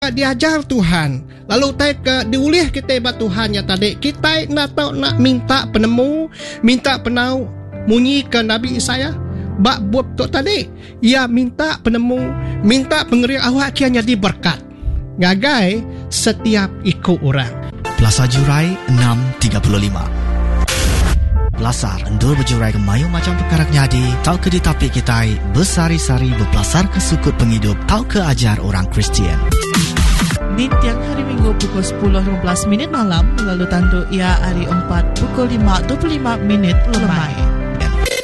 diajar Tuhan. Lalu diulih kita buat Tuhan ya tadi. Kita nak minta penemu, minta penau munyi ke Nabi Isaiah. Bak buat tu tadi. Ia minta penemu, minta pengeri awak kianya diberkat. Gagai setiap ikut orang. Plaza Jurai 6.35. Belasar endur berjurai ke mayu macam perkara nyadi. Tau ke ditapi kita bersari-sari berpelasar ke sukut penghidup. Tau ke ajar orang Kristian. Di tiang hari Minggu pukul 10.15 malam. Lalu tandu ia hari 4 pukul 5.25 lemai.